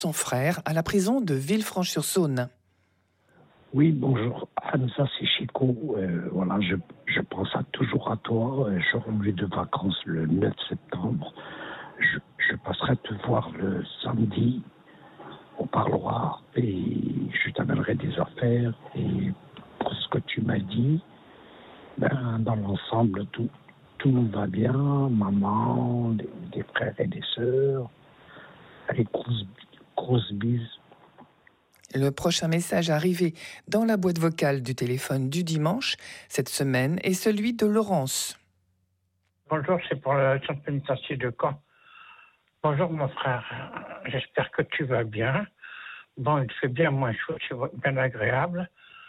son frère à la prison de Villefranche-sur-Saône. Oui, bonjour. Hamza, c'est Chico. Voilà, je pense toujours à toi. Je reviens de vacances le 9 septembre. Je passerai te voir le samedi. On parlera et je t'amènerai des affaires. Et pour ce que tu m'as dit, dans l'ensemble, tout va bien. Maman, des frères et des sœurs. Allez, grosse bise. Le prochain message arrivé dans la boîte vocale du téléphone du dimanche cette semaine est celui de Laurence. Bonjour, c'est pour le centre pénitentiaire de Caen. Bonjour mon frère, j'espère que tu vas bien. Bon, il fait bien moins chaud, c'est bien agréable.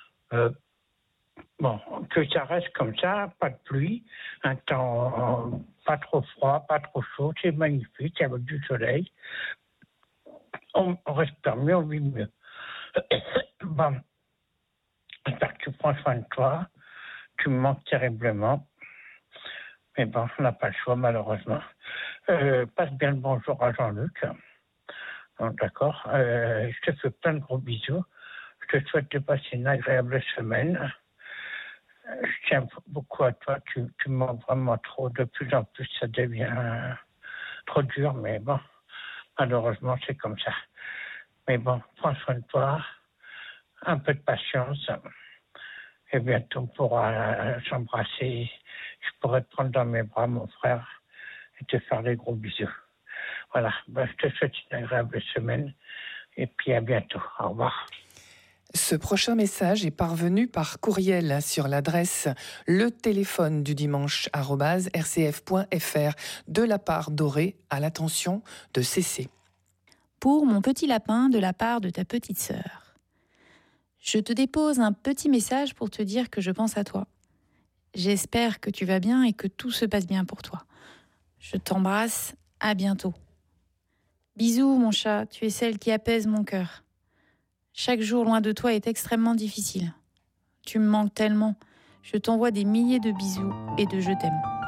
Bon, que ça reste comme ça, pas de pluie, un temps pas trop froid, pas trop chaud, c'est magnifique, avec du soleil. On respire mieux, on vit mieux. Bon, j'espère que tu prends soin de toi, tu me manques terriblement. Mais bon, on n'a pas le choix, malheureusement. Passe bien le bonjour à Jean-Luc. D'accord. Je te fais plein de gros bisous. Je te souhaite de passer une agréable semaine. Je tiens beaucoup à toi. Tu me manques vraiment trop. De plus en plus, ça devient trop dur. Mais bon, malheureusement, c'est comme ça. Mais bon, prends soin de toi. Un peu de patience. Et bientôt, on pourra s'embrasser. Je pourrai te prendre dans mes bras, mon frère, et te faire des gros bisous. Voilà, je te souhaite une agréable semaine et puis à bientôt. Au revoir. Ce prochain message est parvenu par courriel sur l'adresse letéléphone-du-dimanche@rcf.fr de la part d'Auré à l'attention de CC. Pour mon petit lapin de la part de ta petite sœur. Je te dépose un petit message pour te dire que je pense à toi. J'espère que tu vas bien et que tout se passe bien pour toi. Je t'embrasse, à bientôt. Bisous mon chat, tu es celle qui apaise mon cœur. Chaque jour loin de toi est extrêmement difficile. Tu me manques tellement. Je t'envoie des milliers de bisous et de je t'aime.